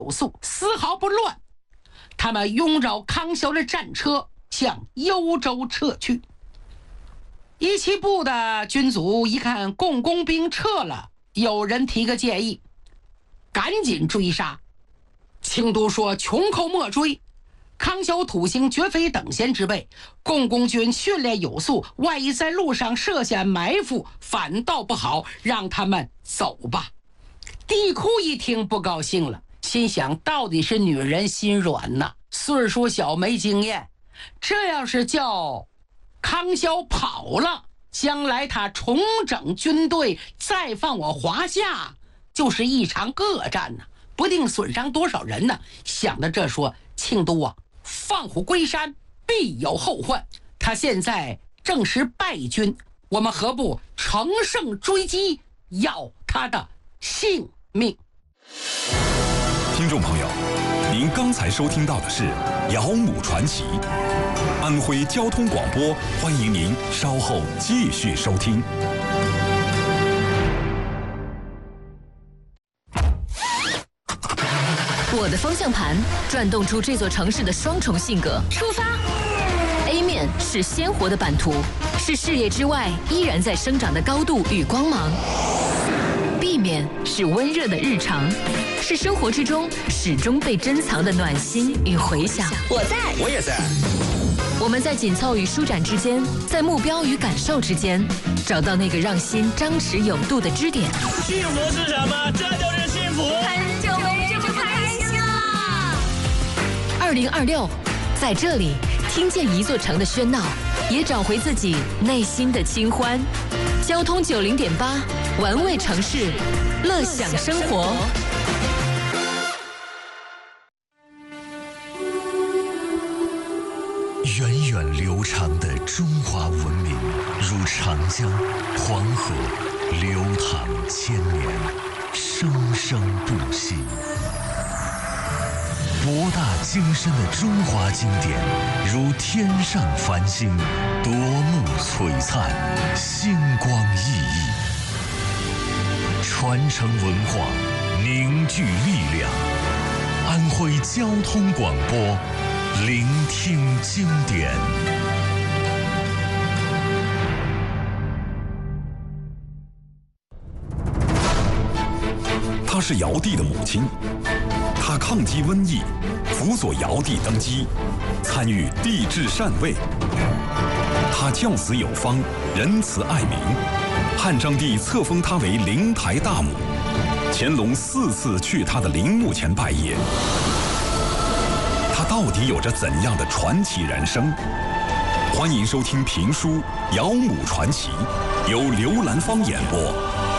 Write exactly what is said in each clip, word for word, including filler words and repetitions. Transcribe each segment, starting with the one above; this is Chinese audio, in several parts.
速，丝毫不乱。他们拥着康萧的战车向幽州撤去。一骑部的军卒一看共工兵撤了，有人提个建议，赶紧追杀。庆都说穷寇莫追，康萧土行绝非等闲之辈，共工军训练有素，万一在路上设下埋伏，反倒不好，让他们走吧。帝喾一听不高兴了，心想到底是女人心软呐，岁数小没经验，这要是叫康萧跑了，将来他重整军队再放我华夏，就是一场恶战呢，不定损伤多少人呢。想到这说，庆都啊，放虎归山必有后患，他现在正是败军，我们何不乘胜追击，要他的性命。 听众朋友，您刚才收听到的是《姚母传奇》，安徽交通广播，欢迎您稍后继续收听。 我的方向盘转动出这座城市的双重性格。出发 A 面是鲜活的版图，是视野之外依然在生长的高度与光芒。B 面是温热的日常，是生活之中始终被珍藏的暖心与回响。 我在， 我也在。 我们在紧凑与舒展之间，在目标与感受之间，找到那个让心张弛有度的支点。 幸福是什么？这就是幸福。 很久没这么开心了。 二零二六，在这里听见一座城的喧闹，也找回自己内心的清欢。交通九零点八，玩味城市，乐享生活。 源远流长的中华文明，如长江、黄河，流淌千年，生生不息。博大精深的中华经典，如天上繁星，夺目璀璨，星光熠熠。传承文化，凝聚力量。安徽交通广播，聆听经典。 她是尧帝的母亲，她抗击瘟疫，辅佐尧帝登基，参与帝制禅位。她教子有方，仁慈爱民，汉章帝册封她为灵台大母，乾隆四次去她的陵墓前拜谒。她到底有着怎样的传奇人生？欢迎收听评书《尧母传奇》，由刘兰芳演播。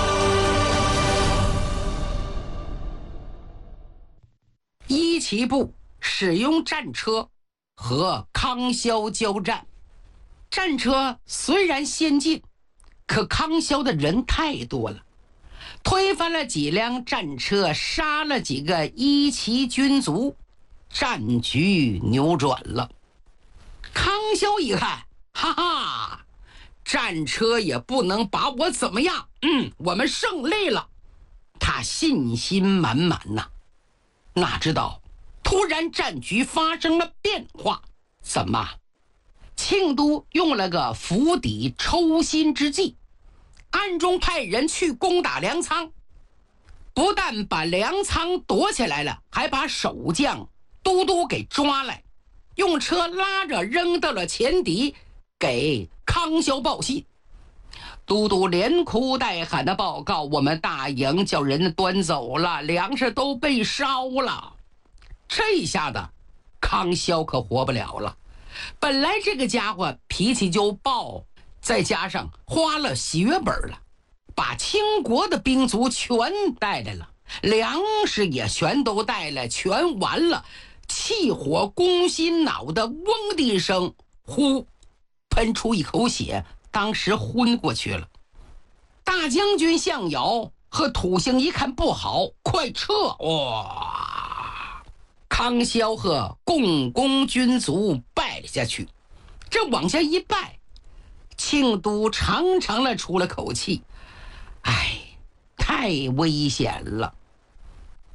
一骑部使用战车和康萧交战，战车虽然先进，可康萧的人太多了，推翻了几辆战车，杀了几个一骑军卒，战局扭转了。康萧一看，哈哈，战车也不能把我怎么样，嗯，我们胜利了。他信心满满呐，哪知道突然战局发生了变化。怎么？庆都用了个釜底抽薪之计，暗中派人去攻打粮仓，不但把粮仓夺起来了，还把守将都督给抓来，用车拉着扔到了前敌，给康萧报信。都督连哭带喊的报告，我们大营叫人端走了，粮食都被烧了。这下子康萧可活不了了，本来这个家伙脾气就暴，再加上花了血本了，把倾国的兵卒全带来了，粮食也全都带来，全完了，气火攻心，脑的嗡的一声，呼喷出一口血，当时昏过去了。大将军项尧和土星一看不好，快撤！哇！康萧和共工军卒败下去，这往下一败，庆都长长的出了口气，哎，太危险了。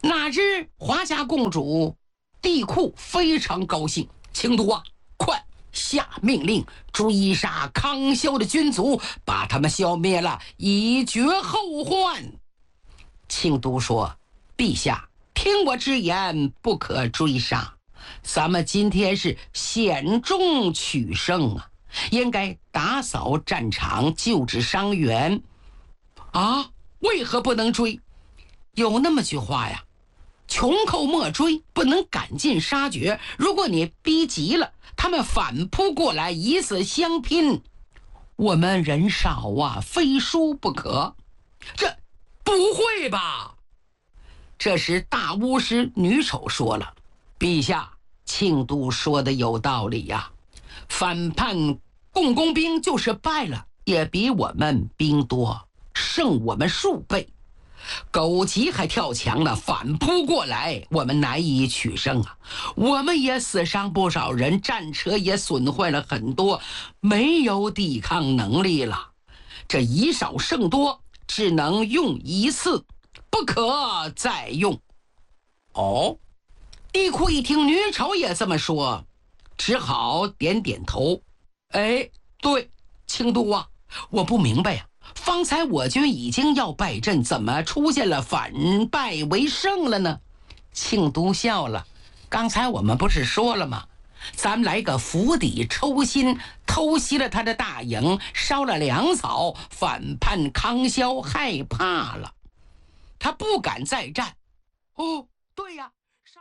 哪知华夏公主帝喾非常高兴，庆都啊，快下命令追杀康萧的军卒，把他们消灭了，以绝后患。庆都说：陛下，听我之言，不可追杀。咱们今天是险中取胜啊，应该打扫战场，救治伤员啊！为何不能追？有那么句话呀，穷寇莫追，不能赶尽杀绝。如果你逼急了，他们反扑过来，以死相拼，我们人少啊，非输不可。这不会吧？这时大巫师女丑说了：陛下，庆都说的有道理呀、啊，反叛共工兵就是败了，也比我们兵多，胜我们数倍。狗急还跳墙呢，反扑过来，我们难以取胜啊！我们也死伤不少人，战车也损坏了很多，没有抵抗能力了。这以少胜多，只能用一次，不可再用。哦，帝喾一听女丑也这么说，只好点点头。哎，对，庆都啊，我不明白呀、啊。方才我军已经要败阵，怎么出现了反败为胜了呢？庆都笑了，刚才我们不是说了吗？咱们来个釜底抽薪，偷袭了他的大营，烧了粮草，反叛康萧害怕了，他不敢再战。哦，对呀，烧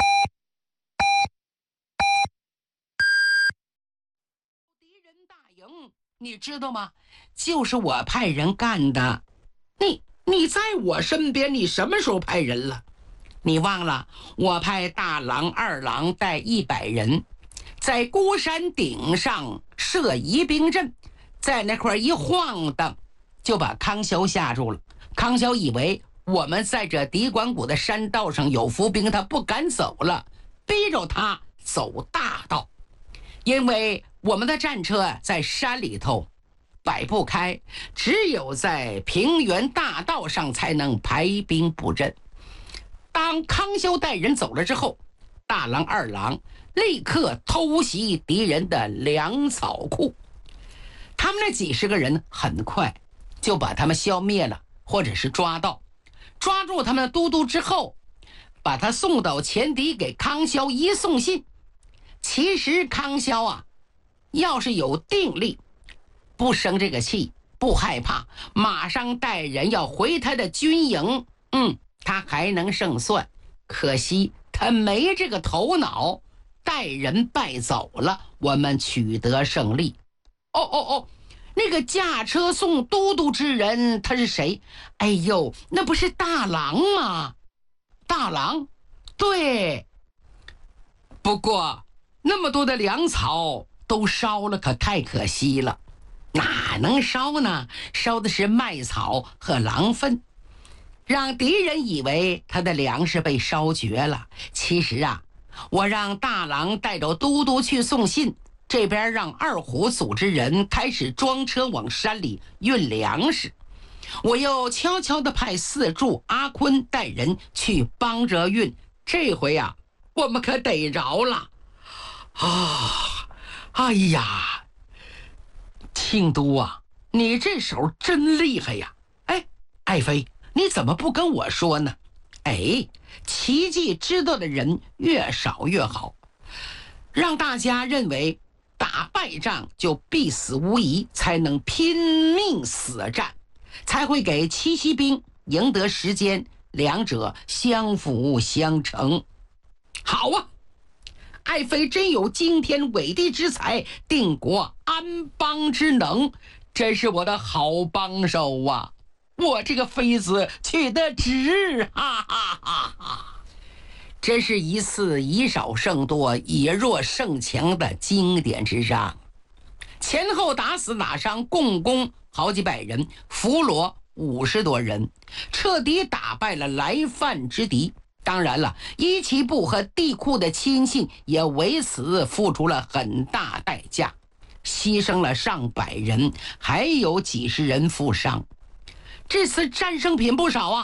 敌人大营，你知道吗？就是我派人干的。你你在我身边，你什么时候派人了？你忘了我派大郎二郎带一百人，在孤山顶上设疑兵阵，在那块一晃荡，就把康萧吓住了。康萧以为我们在这敌管谷的山道上有伏兵，他不敢走了，逼着他走大道，因为我们的战车在山里头摆不开，只有在平原大道上才能排兵布阵。当康萧带人走了之后，大郎二郎立刻偷袭敌人的粮草库，他们那几十个人很快就把他们消灭了，或者是抓到。抓住他们的都督之后，把他送到前敌，给康萧一送信。其实康萧啊，要是有定力，不生这个气，不害怕，马上带人要回他的军营，嗯，他还能胜算。可惜他没这个头脑，带人败走了，我们取得胜利。哦哦哦，那个驾车送都督之人他是谁？哎呦，那不是大郎吗？大郎，对。不过那么多的粮草都烧了，可太可惜了。哪能烧呢？烧的是麦草和狼粪，让敌人以为他的粮食被烧绝了。其实啊，我让大郎带着都督去送信，这边让二虎组织人开始装车往山里运粮食，我又悄悄地派四柱阿坤带人去帮着运。这回啊，我们可逮着了啊！哎呀，庆都啊，你这手真厉害呀！哎，爱妃，你怎么不跟我说呢？哎，奇迹知道的人越少越好，让大家认为打败仗就必死无疑，才能拼命死战，才会给奇袭兵赢得时间，两者相辅相成。好啊，爱妃真有惊天伟地之才，定国安邦之能，真是我的好帮手啊！我这个妃子娶得值，哈哈哈哈！这是一次以少胜多，以弱胜强的经典之仗，前后打死打伤共攻好几百人，俘虏五十多人，彻底打败了来犯之敌。当然了，伊奇布和帝喾的亲信也为此付出了很大代价，牺牲了上百人，还有几十人负伤。这次战胜品不少啊，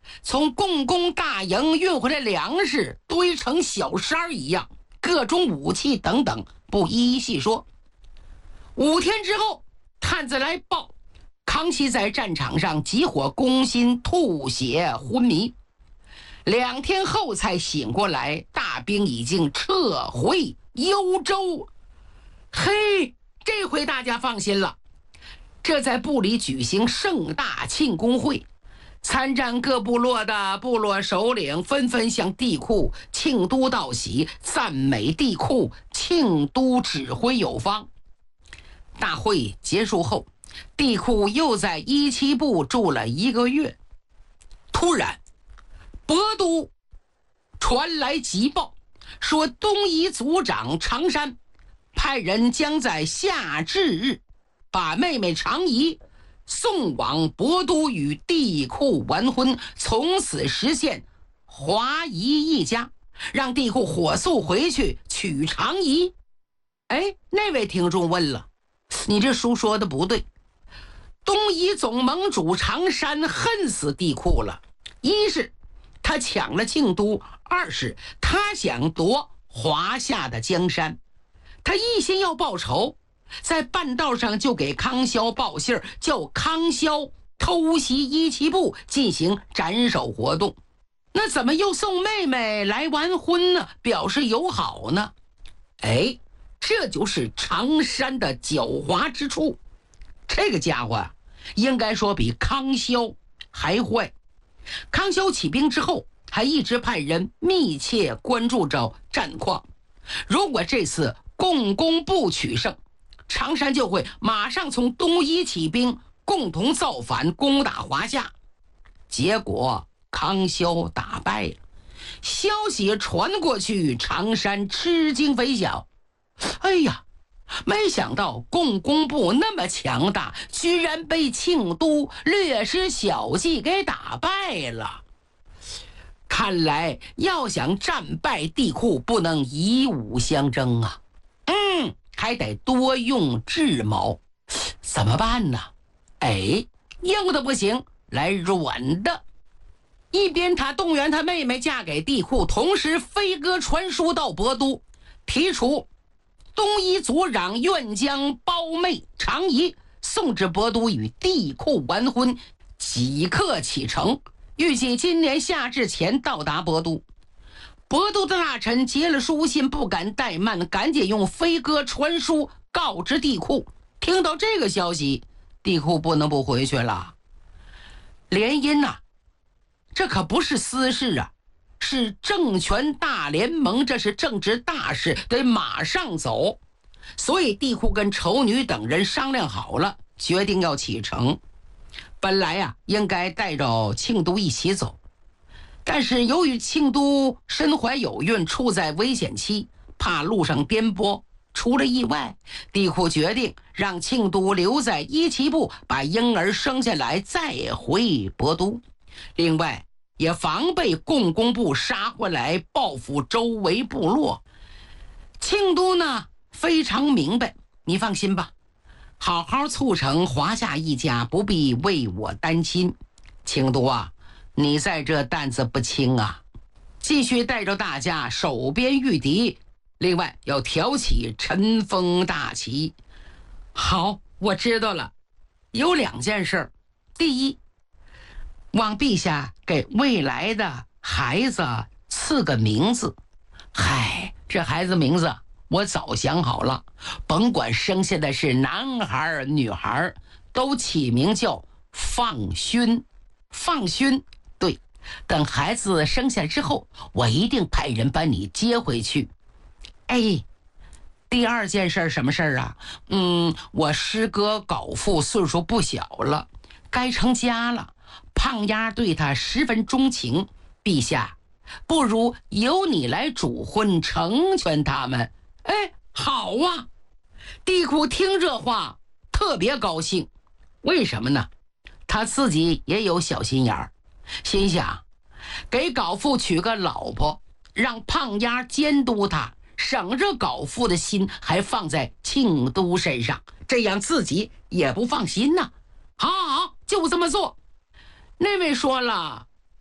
从共工大营运回来粮食堆成小山一样，各种武器等等，不一一细说。五天之后，探子来报，康熙在战场上急火攻心，吐血昏迷。两天后才醒过来，大兵已经撤回幽州。嘿，这回大家放心了。这在部里举行盛大庆功会，参战各部落的部落首领纷纷向帝喾庆都道喜，赞美帝喾庆都指挥有方。大会结束后，帝喾又在一七部住了一个月。突然博都传来急报，说东夷族长常山派人将在夏至日把妹妹常仪送往博都与帝喾完婚，从此实现华夷一家，让帝喾火速回去娶常仪。哎，那位听众问了，你这书说的不对，东夷总盟主常山恨死帝喾了，一是他抢了庆都，二是他想夺华夏的江山，他一心要报仇，在半道上就给康萧报信儿，叫康萧偷袭一七部进行斩首活动。那怎么又送妹妹来完婚呢？表示友好呢？哎，这就是常山的狡猾之处。这个家伙啊，应该说比康萧还坏。康萧起兵之后，还一直派人密切关注着战况。如果这次共工不取胜，常山就会马上从东夷起兵，共同造反攻打华夏。结果康萧打败了，消息传过去，常山吃惊非小。哎呀，没想到共工部那么强大，居然被庆都略施小计给打败了。看来要想战败帝喾，不能以武相争啊，嗯，还得多用智谋。怎么办呢？哎，硬的不行，来软的。一边他动员他妹妹嫁给帝喾，同时飞鸽传书到博都，提出东夷族长愿将胞妹常仪送至博都与帝喾完婚，即刻启程，预计今年夏至前到达博都。博都的大臣接了书信，不敢怠慢，赶紧用飞鸽传书告知帝喾。听到这个消息，帝喾不能不回去了。联姻啊，这可不是私事啊，是政权大联盟，这是政治大事，得马上走。所以帝喾跟丑女等人商量好了，决定要启程。本来啊，应该带着庆都一起走，但是由于庆都身怀有孕，处在危险期，怕路上颠簸出了意外，帝喾决定让庆都留在一七部，把婴儿生下来再回博都。另外也防备共工部杀回来报复周围部落。庆都呢非常明白，你放心吧，好好促成华夏一家，不必为我担心。庆都啊，你在这担子不轻啊，继续带着大家守边御敌，另外要挑起尘封大旗。好，我知道了，有两件事。第一，望陛下给未来的孩子赐个名字。嗨，这孩子名字我早想好了，甭管生下的是男孩女孩，都起名叫放勋。放勋，对，等孩子生下之后，我一定派人把你接回去。哎，第二件事什么事啊？嗯，我师哥皋父岁数不小了，该成家了，胖丫对他十分钟情，陛下不如由你来主婚，成全他们。哎，好啊！帝喾听这话特别高兴，为什么呢？他自己也有小心眼儿，心想给皋父娶个老婆，让胖丫监督他，省着皋父的心还放在庆都身上，这样自己也不放心呢。好好好，就这么做。那位说了，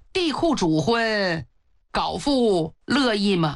地库主婚，高父乐意吗？